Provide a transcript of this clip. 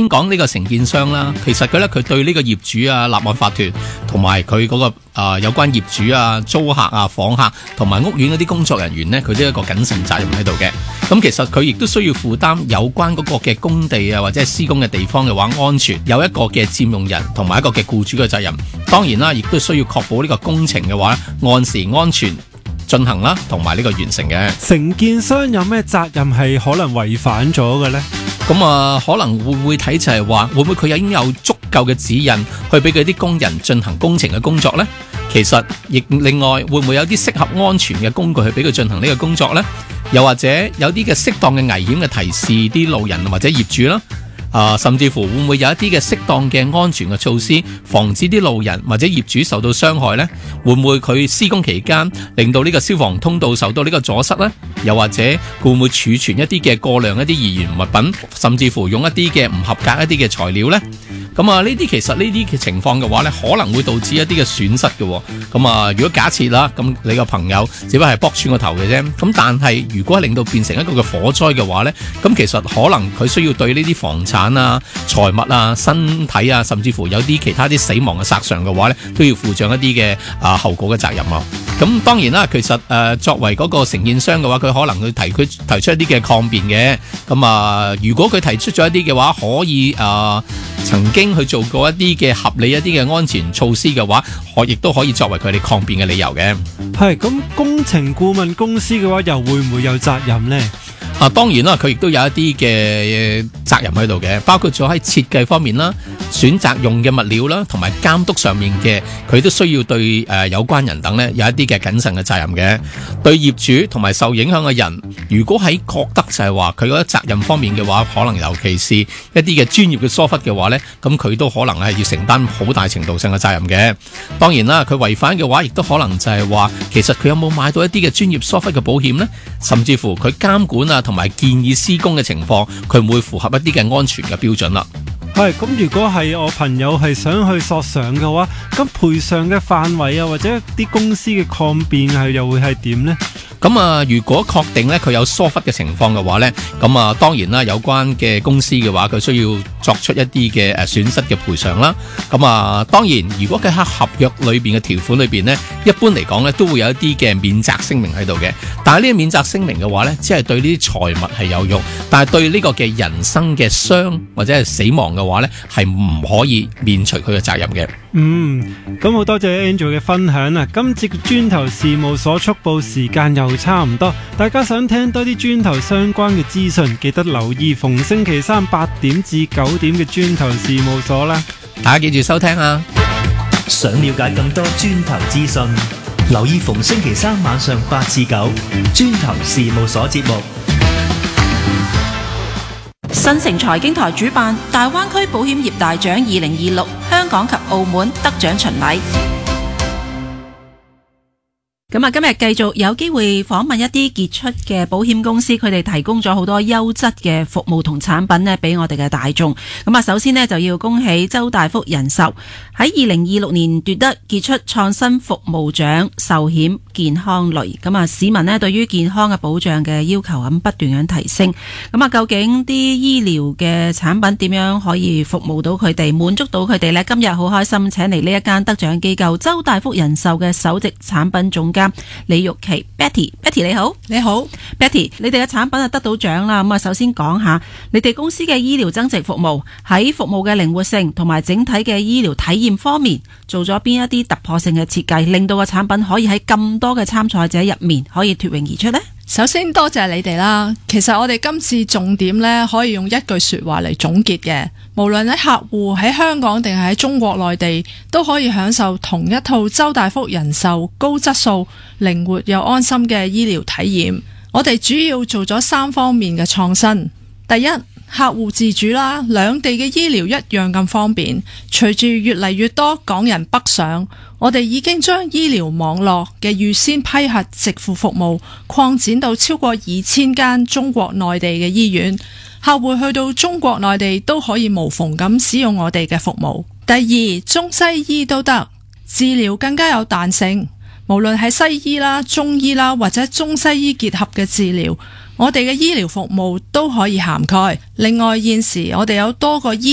先講呢個承建商啦，其實佢對呢個業主啊、立案法團同埋佢嗰個有關業主啊、租客啊、訪客同埋屋苑嗰啲工作人員呢，佢都有一個謹慎責任喺度嘅。咁其實佢亦都需要負擔有關嗰個嘅工地啊或者係施工嘅地方嘅話安全，有一個嘅佔用人同埋一個嘅僱主嘅責任。當然啦，亦都需要確保呢個工程嘅話按時安全進行啦，同埋呢個完成嘅。 承建商有咩責任係可能違反咗嘅呢？ 咁可能會睇就係話，會唔會佢已經有足夠嘅指引去俾佢啲工人進行工程嘅工作呢？其實亦另外會唔會有啲適合安全嘅工具去俾佢進行呢個工作呢？又或者有啲嘅適當嘅危險嘅提示啲路人或者業主啦？甚至乎會唔會有一啲嘅適當嘅安全嘅措施，防止啲路人或者業主受到傷害呢？會唔會佢施工期間令到呢個消防通道受到呢個阻塞呢？又或者會唔會儲存一啲嘅過量一啲易燃物品，甚至乎用一啲嘅唔合格一啲嘅材料呢？咁呢啲其實呢啲嘅情況嘅話呢，可能會導致一啲嘅損失嘅。咁如果假設啦，咁你個朋友只不過係剝穿個頭嘅啫，咁但係如果令到變成一個嘅火災嘅話呢，咁其實可能佢需要對呢啲房產啊、財物啊、身體啊，甚至乎有啲其他啲死亡嘅殺傷嘅話呢，都要負上一啲嘅後果嘅責任啊。咁當然啦，其實作為嗰個承建商嘅話，佢可能會提出一啲嘅抗辯嘅。咁如果佢提出咗一啲嘅話，可以曾經去做過一啲嘅合理一啲嘅安全措施嘅話，亦都可以作為佢哋抗辯嘅理由嘅。 係咁，工程顧問公司嘅話，又會唔會有責任呢？ 當然啦，佢亦都有一啲嘅責任喺度嘅，包括咗喺設計方面啦、選擇用嘅物料啦，同埋監督上面嘅，佢都需要對有關人等呢有一啲嘅謹慎嘅責任嘅。對業主同埋受影響嘅人，如果喺覺得就係話佢嗰個責任方面嘅話，可能尤其是一啲嘅專業嘅疏忽嘅話呢，咁佢都可能係要承擔好大程度上嘅責任嘅。當然啦，佢違反嘅話，亦都可能就係話，其實佢有冇買到一啲嘅專業疏忽嘅保險呢？甚至乎佢監管啊同埋建議施工嘅情況，佢唔會符合一啲嘅安全嘅標準啦。 係咁，如果係我朋友係想去索償嘅話，咁賠償嘅範圍啊，或者啲公司嘅抗辯又會係點呢？ 咁如果確定咧佢有疏忽嘅情況嘅話咧，咁當然啦，有關嘅公司嘅話，佢需要作出一啲嘅損失嘅賠償啦。咁當然，如果佢喺合約裏邊嘅條款裏邊咧，一般嚟講咧都會有一啲嘅免責聲明喺度嘅。但係呢個免責聲明嘅話咧，只係對呢啲財物係有用，但係對呢個嘅人生嘅傷或者係死亡嘅話咧，係唔可以免除佢嘅責任嘅。 咁好多謝 Angel 嘅分享啊！今節磚頭事務所速報時間又差唔多，大家想聽多啲磚頭相關嘅資訊，記得留意逢星期三8點至9點嘅磚頭事務所啦。 大家記住收聽啊！ 想了解更多磚頭資訊，留意逢星期三晚上8至9磚頭事務所節目。 新城財經台主辦大灣區保險業大獎2026香港及澳門得獎巡禮。咁今日繼續有機會訪問一啲傑出嘅保險公司，佢哋提供咗好多優質嘅服務同產品呢俾我哋嘅大眾。首先呢，就要恭喜周大福人壽喺2026年奪得傑出創新服務獎壽險健康類。市民呢對於健康嘅保障嘅要求不斷咁提升。究竟啲醫療嘅產品點樣可以服務到佢哋，滿足到佢哋呢？今日好開心請嚟呢一間得獎機構周大福人壽嘅首席產品總監李玉琪 Betty 你好。 你好 Betty， 你哋嘅產品得到獎啦。首先講下你哋公司嘅醫療增值服務喺服務嘅靈活性同埋整體嘅醫療體驗方面做咗邊一啲突破性嘅設計，令到個產品可以喺咁多嘅參賽者入面可以脫穎而出呢？ 首先多謝你哋啦。其實我哋今次重點呢，可以用一句說話嚟總結嘅，無論喺客戶喺香港定係喺中國內地，都可以享受同一套周大福人壽高質素、靈活又安心嘅醫療體驗。我哋主要做咗3方面嘅創新。第一，客戶自主啦，兩地嘅醫療一樣咁方便。隨住越嚟越多港人北上，我哋已經將醫療網絡嘅預先批核直付服務擴展到超過2000間中國內地嘅醫院，客戶去到中國內地都可以無縫咁使用我哋嘅服務。第二，中西醫都得，治療更加有彈性，無論係西醫啦、中醫啦或者中西醫結合嘅治療，我哋嘅醫療服務都可以涵蓋。另外，現時我哋有多個醫